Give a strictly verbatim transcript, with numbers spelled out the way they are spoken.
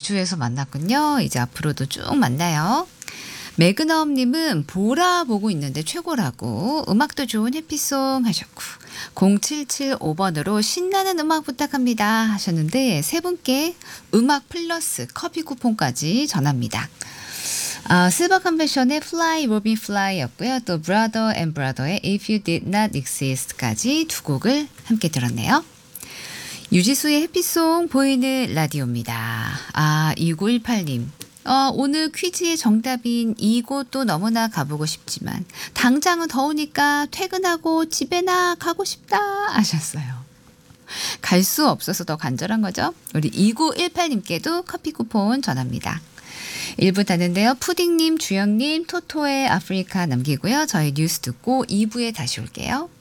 주에서 만났군요. 이제 앞으로도 쭉 만나요. 매그넘님은 보라 보고 있는데 최고라고 음악도 좋은 해피송 하셨고 공칠칠오 번으로 신나는 음악 부탁합니다 하셨는데 세 분께 음악 플러스 커피 쿠폰까지 전합니다. 아, 실버 컨벤션의 Fly, Robin Fly였고요. 또 Brother and Brother의 If You Did Not Exist까지 두 곡을 함께 들었네요. 유지수의 해피송 보이는 라디오입니다. 아, 이구일팔 님. 어, 오늘 퀴즈의 정답인 이곳도 너무나 가보고 싶지만 당장은 더우니까 퇴근하고 집에나 가고 싶다 하셨어요. 갈 수 없어서 더 간절한 거죠. 우리 이구일팔 님께도 커피 쿠폰 전합니다. 일 부 닫는데요. 푸딩님, 주영님, 토토의 아프리카 남기고요. 저희 뉴스 듣고 이 부에 다시 올게요.